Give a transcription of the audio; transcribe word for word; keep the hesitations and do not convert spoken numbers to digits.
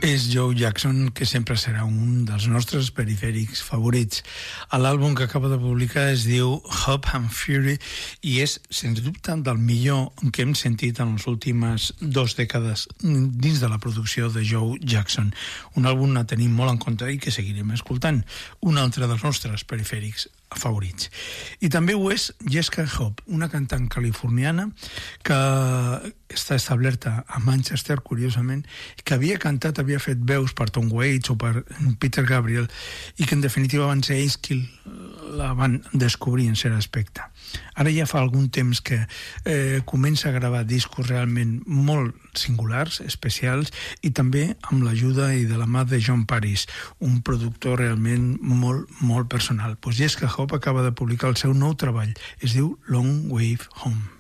és Joe Jackson, que sempre serà un dels nostres perifèrics favorits. L'àlbum que acaba de publicar es diu Hope and Fury i és, sens dubte, del millor que hem sentit en les últimes dues dècades dins de la producció de Joe Jackson. Un àlbum a tenir molt en compte i que seguirem escoltant. Un altre dels nostres perifèrics favorits. I també ho és Jessica Hope, una cantant californiana que està establerta a Manchester, curiosament, que havia cantat, havia fet veus per Tom Waits o per Peter Gabriel i que en definitiva van ser ells qui la van descobrir en cert aspecte. Ara ja fa algun temps que eh, comença a gravar discos realment molt singulars, especials, i també amb l'ajuda i de la mà de John Paris, un productor realment molt, molt personal. Pues Jessica Hope acaba de publicar el seu nou treball, es diu Long Way Home.